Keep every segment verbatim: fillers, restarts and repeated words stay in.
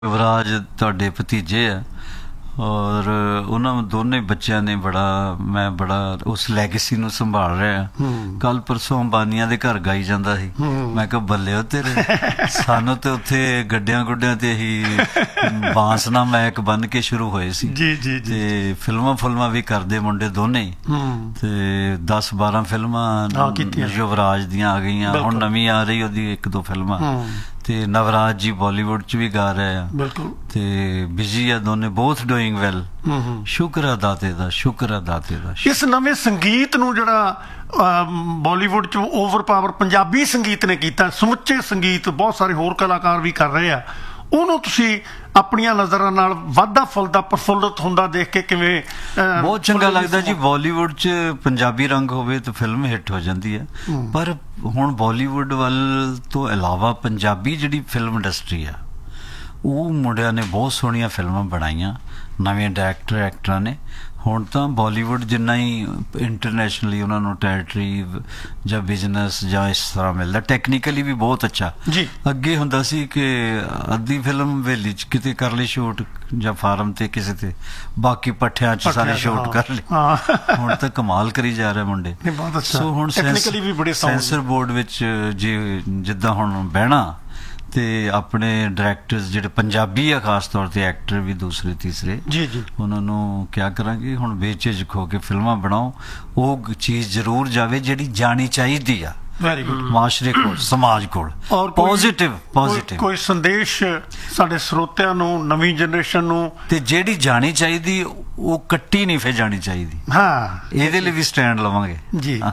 युवराज तुहाडे भतीजे आ और उन्होंने दोने बच्चों ने बड़ा मैं बड़ा उस लैगेसी नूं संभाल रहा। कल परसों अंबानिया दे घर गाई जांदा सी, मैं कहा बल्ले तेरे सानू तो उत्थे गड्डियां गुड्डियां ते ही बांसना मैक बन के शुरू होए सी जी जी जी ते फिल्मां फुल्मां भी करदे मुंडे दोने ते दस बारह फिल्मां युवराज दियां आ गईयां, हुण नवीं आ रही ओदी एक दो फिल्मां ते नवराज जी बॉलीवुड च भी गा रहे हैं, बिल्कुल ते बिजी है दोने, बोथ डूइंग वेल। शुक्र है दाते दा, शुक्र है दाते दा। इस नवे संगीत नूं जिहड़ा बॉलीवुड च ओवर पावर पंजाबी संगीत ने कीता, समुचे संगीत बहुत सारे होर कलाकार भी कर रहे हैं, ਉਹਨੂੰ ਤੁਸੀਂ ਆਪਣੀਆਂ ਨਜ਼ਰਾਂ ਨਾਲ ਵਾਧਾ ਫੁੱਲਦਾ ਪ੍ਰਫੁੱਲਤ ਹੁੰਦਾ ਦੇਖ ਕੇ ਕਿਵੇਂ ਬਹੁਤ ਚੰਗਾ ਲੱਗਦਾ ਜੀ। ਬਾਲੀਵੁੱਡ 'ਚ ਪੰਜਾਬੀ ਰੰਗ ਹੋਵੇ ਤਾਂ ਫਿਲਮ ਹਿੱਟ ਹੋ ਜਾਂਦੀ ਹੈ, ਪਰ ਹੁਣ ਬਾਲੀਵੁੱਡ ਵੱਲ ਤੋਂ ਇਲਾਵਾ ਪੰਜਾਬੀ ਜਿਹੜੀ ਫਿਲਮ ਇੰਡਸਟਰੀ ਆ ਉਹ ਮੁੰਡਿਆਂ ਨੇ ਬਹੁਤ ਸੋਹਣੀਆਂ ਫਿਲਮਾਂ ਬਣਾਈਆਂ, ਨਵੇਂ ਡਾਇਰੈਕਟਰ ਐਕਟਰਾਂ ਨੇ। ਹੁਣ ਤਾਂ ਬਾਲੀਵੁੱਡ ਜਿੰਨਾ ਹੀ ਇੰਟਰਨੈਸ਼ਨਲੀ ਉਹਨਾਂ ਨੂੰ ਟੈਰੀਟਰੀ ਜਾਂ ਬਿਜ਼ਨਸ ਜਾਂ ਇਸ ਤਰ੍ਹਾਂ ਮਿਲਦਾ, ਟੈਕਨੀਕਲੀ ਵੀ ਬਹੁਤ ਅੱਛਾ ਜੀ। ਅੱਗੇ ਹੁੰਦਾ ਸੀ ਕਿ ਅੱਧੀ ਫਿਲਮ ਹਵੇਲੀ 'ਚ ਕਿਤੇ ਕਰ ਲਈ ਸ਼ੂਟ ਜਾਂ ਫਾਰਮ ਤੇ ਕਿਸੇ ਤੇ, ਬਾਕੀ ਪੱਠਿਆਂ 'ਚ ਸਾਰੇ ਸ਼ੂਟ ਕਰ ਲਈ। ਹੁਣ ਤਾਂ ਕਮਾਲ ਕਰੀ ਜਾ ਰਹੇ ਮੁੰਡੇ। ਸੋ ਹੁਣ ਸੈਂਸਰ ਬੋਰਡ ਵਿੱਚ ਜੇ ਜਿੱਦਾਂ ਹੁਣ ਬਹਿਣਾ ਤੇ ਆਪਣੇ ਡਾਇਰੈਕਟਰਸ ਜਿਹੜੇ ਪੰਜਾਬੀ ਆ ਖਾਸ ਤੌਰ ਤੇ ਐਕਟਰ ਵੀ ਦੂਸਰੇ ਤੀਸਰੇ ਜੀ ਜੀ ਉਹਨਾਂ ਨੂੰ ਕਿਆ ਕਰਾਂਗੇ ਹੁਣ ਬੇਝਿਜਕ ਹੋ ਕੇ ਫਿਲਮਾਂ ਬਣਾਓ, ਉਹ ਚੀਜ਼ ਜ਼ਰੂਰ ਜਾਵੇ ਜਿਹੜੀ ਜਾਣੀ ਚਾਹੀਦੀ ਆ ਵੈਰੀ ਗੁੱਡ ਮਾਸ਼ਰੇ ਕੋਲ, ਸਮਾਜ ਕੋਲ, ਔਰ ਪੋਜ਼ਿਟਿਵ ਪੋਜ਼ਿਟਿਵ ਕੋਈ ਸੰਦੇਸ਼ ਸਾਡੇ ਸਰੋਤਿਆਂ ਨੂੰ, ਨਵੀਂ ਜਨਰੇਸ਼ਨ ਨੂੰ, ਤੇ ਜਿਹੜੀ ਜਾਣੀ ਚਾਹੀਦੀ ਉਹ ਕੱਟੀ ਨਹੀਂ ਫੇ ਜਾਣੀ ਚਾਹੀਦੀ। ਹਾਂ ਇਹਦੇ ਲਈ ਵੀ ਸਟੈਂਡ ਲਵਾਂਗੇ ਜੀ।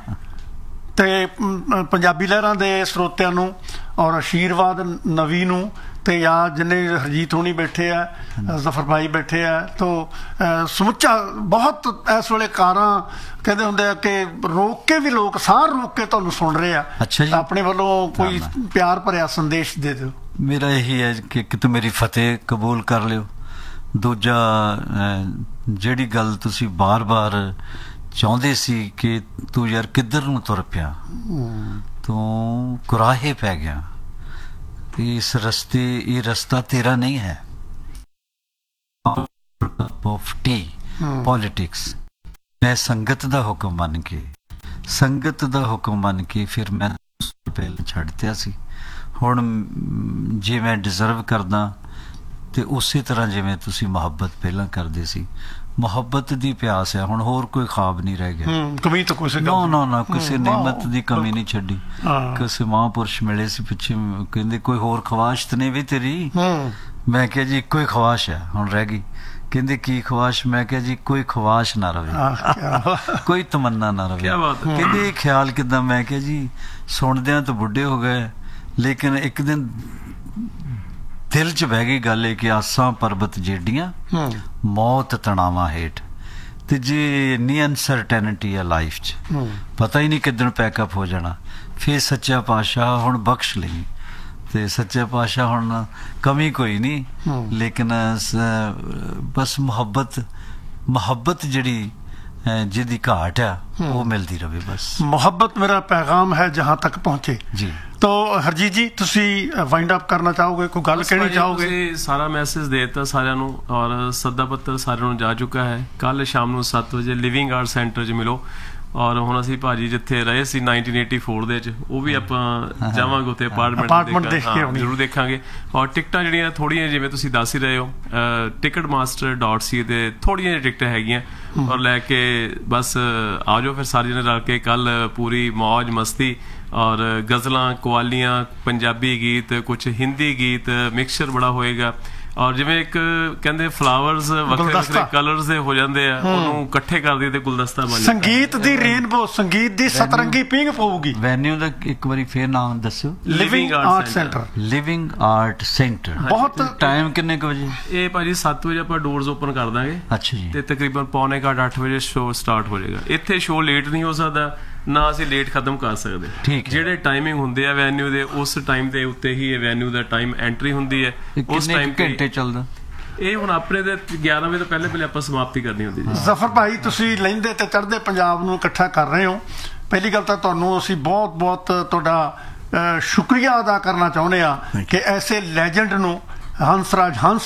ਤੇ ਪੰਜਾਬੀ ਲਹਿਰਾਂ ਦੇ ਸਰੋਤਿਆਂ ਨੂੰ ਔਰ ਆਸ਼ੀਰਵਾਦ ਨਵੀ ਨੂੰ ਤੇ ਜਾਂ ਜਿੰਨੇ ਹਰਜੀਤ ਹੋਣੀ ਬੈਠੇ ਆ, ਜ਼ਫਰ ਭਾਈ ਬੈਠੇ ਆ, ਤਾਂ ਸਮੁੱਚਾ ਬਹੁਤ ਇਸ ਵੇਲੇ ਕਾਰਾਂ ਕਹਿੰਦੇ ਹੁੰਦੇ ਆ ਕਿ ਰੋਕ ਕੇ ਵੀ ਲੋਕ ਸਾਹ ਰੋਕ ਕੇ ਤੁਹਾਨੂੰ ਸੁਣ ਰਹੇ ਆ। ਅੱਛਾ ਜੀ, ਆਪਣੇ ਵੱਲੋਂ ਕੋਈ ਪਿਆਰ ਭਰਿਆ ਸੰਦੇਸ਼ ਦੇ ਦਿਓ। ਮੇਰਾ ਇਹੀ ਹੈ ਕਿ ਇੱਕ ਤਾਂ ਮੇਰੀ ਫਤਿਹ ਕਬੂਲ ਕਰ ਲਿਓ, ਦੂਜਾ ਜਿਹੜੀ ਗੱਲ ਤੁਸੀਂ ਬਾਰ-ਬਾਰ ਚਾਹੁੰਦੇ ਸੀ ਕਿ ਤੂੰ ਯਾਰ ਕਿੱਧਰ ਨੂੰ ਤੁਰ ਪਿਆ, ਤੂੰ ਕੁਰਾਹੇ ਪੈ ਗਿਆ, ਇਸ ਰਸਤੇ ਇਹ ਰਸਤਾ ਤੇਰਾ ਨਹੀਂ ਹੈ। ਆਫ ਟੀ ਪੋਲਿਟਿਕਸ ਮੈਂ ਸੰਗਤ ਦਾ ਹੁਕਮ ਮੰਨ ਕੇ ਸੰਗਤ ਦਾ ਹੁਕਮ ਮੰਨ ਕੇ ਫਿਰ ਮੈਂ ਪਹਿਲਾਂ ਛੱਡ ਦਿੱਤਾ ਸੀ। ਹੁਣ ਜੇ ਮੈਂ ਡਿਜ਼ਰਵ ਕਰਦਾ ਤੇ ਉਸੇ ਤਰ੍ਹਾਂ ਜਿਵੇਂ ਤੁਸੀਂ ਮੁਹੱਬਤ ਪਹਿਲਾਂ ਕਰਦੇ ਸੀ, ਮੁਹੱਬਤ ਦੀ ਪਿਆਸ ਹੈ ਹੁਣ, ਹੋਰ ਕੋਈ ਖਾਬ ਨਹੀਂ ਰਹਿ ਗਿਆ। ਕਮੀ ਤਾਂ ਕੋਈ ਨਾ ਨਾ ਨਾ ਕਿਸੇ ਨਿਮਤ ਦੀ ਕਮੀ ਨਹੀਂ ਛੱਡੀ। ਕਿਸੇ ਮਹਾਂਪੁਰਸ਼ ਮਿਲੇ ਸੀ ਪਿੱਛੇ, ਕਹਿੰਦੇ ਕੋਈ ਹੋਰ ਖਵਾਸ਼ ਤਾਂ ਨਹੀਂ ਵੀ ਤੇਰੀ? ਮੈਂ ਕਿਹਾ ਜੀ ਇੱਕੋ ਹੀ ਖਵਾਸ਼ ਹੈ ਹੁਣ ਰਹਿ ਗਈ। ਕਹਿੰਦੇ ਕੀ ਖਵਾਸ਼? ਮੈਂ ਕਿਹਾ ਜੀ ਕੋਈ ਖਵਾਸ਼ ਨਾ ਰਵੇ, ਕੋਈ ਤਮੰਨਾ ਨਾ ਰਵੇ। ਕਹਿੰਦੇ ਇਹ ਖਿਆਲ ਕਿੱਦਾਂ? ਮੈਂ ਕਿਹਾ ਜੀ ਸੁਣਦਿਆਂ ਤਾਂ ਬੁੱਢੇ ਹੋ ਗਏ, ਲੇਕਿਨ ਇੱਕ ਦਿਨ ਦਿਲ 'ਚ ਬਹਿ ਗਈ ਗੱਲ ਇਹ ਕਿ ਆਸਾਂ ਪਰਬਤ ਜਿਹੜੀਆਂ ਮੌਤ ਤਣਾਵਾਂ ਹੇਠ, ਤੇ ਜੇ ਇੰਨੀ ਅਨਸਰਟੈਨਿਟੀ ਆ ਲਾਈਫ 'ਚ, ਪਤਾ ਹੀ ਨਹੀਂ ਕਿੱਦਣ ਪੈਕਅਪ ਹੋ ਜਾਣਾ। ਫਿਰ ਸੱਚਾ ਪਾਤਸ਼ਾਹ ਹੁਣ ਬਖਸ਼ ਲਈ, ਤੇ ਸੱਚੇ ਪਾਤਸ਼ਾਹ ਹੁਣ ਕਮੀ ਕੋਈ ਨਹੀਂ, ਲੇਕਿਨ ਬਸ ਮੁਹੱਬਤ ਮੁਹੱਬਤ ਜਿਹੜੀ ਜਿਹਦੀ ਘਾਟ ਆ ਉਹ ਮਿਲਦੀ ਰਵੇ ਬਸ। ਮੁਹੱਬਤ ਮੇਰਾ ਪੈਗਾਮ ਹੈ ਜਹਾਂ ਤੱਕ ਪਹੁੰਚੇ ਜੀ। तो हरजीत जी तुसी वाइंड अप करना चाहोगे, कोई गल कहना चाहोगे? सारा मैसेज दे दिता सारिਆਂ ਨੂੰ और सदा पत्र सारिਆਂ ਨੂੰ जा चुका है। कल शाम ਨੂੰ सत्त ਵਜੇ ਲਿਵਿੰਗ ਆਰਟ ਸੈਂਟਰ 'ਚ ਮਿਲੋ। ਔਰ ਹੁਣ ਅਸੀਂ ਭਾਜੀ ਜਿੱਥੇ ਰਹੇ ਸੀ ਨਾਈਨਟੀਨ ਏਟੀ ਫੋਰ ਦੇ ਵਿੱਚ, ਉਹ ਵੀ ਆਪਾਂ ਜਾਵਾਂਗੇ ਉੱਥੇ ਅਪਾਰਟਮੈਂਟ ਜ਼ਰੂਰ ਦੇਖਾਂਗੇ। ਔਰ ਟਿਕਟਾਂ ਜਿਹੜੀਆਂ ਥੋੜ੍ਹੀਆਂ ਜਿਵੇਂ ਤੁਸੀਂ ਦੱਸ ਹੀ ਰਹੇ ਹੋ, ਟਿਕਟ ਮਾਸਟਰ ਡਾਟ ਸੀ ਤੇ ਥੋੜ੍ਹੀਆਂ ਜਿਹੀਆਂ ਟਿਕਟਾਂ ਹੈਗੀਆਂ, ਔਰ ਲੈ ਕੇ ਬਸ ਆ ਜਾਓ ਫਿਰ ਸਾਰੇ ਜਣੇ ਰਲ ਕੇ। ਕੱਲ ਪੂਰੀ ਮੌਜ ਮਸਤੀ ਔਰ ਗਜ਼ਲਾਂ, ਕਵਾਲੀਆਂ, ਪੰਜਾਬੀ ਗੀਤ, ਕੁਛ ਹਿੰਦੀ ਗੀਤ, ਮਿਕਸਚਰ ਬੜਾ ਹੋਏਗਾ। ਔਰ ਜਿਵੇਂ ਇੱਕ ਕਹਿੰਦੇ ਫਲਾਵਰਸ ਵੱਖਰੇ ਵੱਖਰੇ ਕਲਰਸ ਦੇ ਹੋ ਜਾਂਦੇ ਆ, ਉਹਨੂੰ ਇਕੱਠੇ ਕਰਦੇ ਤੇ ਗੁਲਦਸਤਾ ਬਣ ਜਾਂਦਾ। ਸੰਗੀਤ ਦੀ ਰੇਨਬੋ, ਸੰਗੀਤ ਦੀ ਸਤਰੰਗੀ ਪਿੰਗ ਪਊਗੀ। ਵੈਨਿਊ ਦਾ ਇੱਕ ਵਾਰੀ ਫੇਰ ਨਾਮ ਦੱਸਿਓ। Living art centre. Living art centre. ਬਹੁਤ ਟਾਈਮ ਕਿੰਨੇ ਕੁ ਵਜੇ? ਇਹ ਭਾਜੀ ਸੱਤ ਵਜੇ ਆਪਾਂ ਡੋਰਸ ਓਪਨ ਕਰ ਦਾਂਗੇ। ਅੱਛਾ ਜੀ। ਤੇ ਤਕਰੀਬਨ ਪੌਣੇ ਘੱਟ ਅੱਠ ਵਜੇ ਸ਼ੋਅ ਸਟਾਰਟ ਹੋ ਜਾਏਗਾ। ਇੱਥੇ ਸ਼ੋਅ ਲੇਟ ਨਹੀਂ ਹੋ ਸਕਦਾ, ਨਾ ਅਸੀਂ ਲੇਟ ਖਤਮ ਕਰ ਸਕਦੇ। ਜਿਹੜੇ ਟਾਈਮਿੰਗ ਹੁੰਦੇ ਆ ਵੈਨਿਊ ਦੇ, ਉਸ ਟਾਈਮ ਦੇ ਉੱਤੇ ਹੀ ਇਹ ਵੈਨਿਊ ਦਾ ਟਾਈਮ ਐਂਟਰੀ ਹੁੰਦੀ ਹੈ। ਉਸ ਟਾਈਮ ਘੰਟੇ ਚੱਲਦਾ ਇਹ ਹੁਣ ਆਪਣੇ ਦੇ ਗਿਆਰਾਂ ਵਜੇ ਤੋਂ ਪਹਿਲੇ ਪਹਿਲੇ ਆਪਾਂ ਸਮਾਪਤੀ ਕਰਨੀ ਹੁੰਦੀ ਜੀ। ਜ਼ਫਰ ਭਾਈ ਤੁਸੀਂ ਲਹਿੰਦੇ ਤੇ ਚੜ੍ਹਦੇ ਪੰਜਾਬ ਨੂੰ ਇਕੱਠਾ ਕਰ ਰਹੇ ਹੋ। ਪਹਿਲੀ ਗੱਲ ਤਾਂ ਤੁਹਾਨੂੰ ਅਸੀਂ ਬਹੁਤ ਬਹੁਤ ਤੁਹਾਡਾ ਸ਼ੁਕਰੀਆ ਅਦਾ ਕਰਨਾ ਚਾਹੁੰਦੇ ਹਾਂ ਕਿ ਐਸੇ ਲੈਜੈਂਡ ਨੂੰ ਹੰਸਰਾਜ ਹੰਸ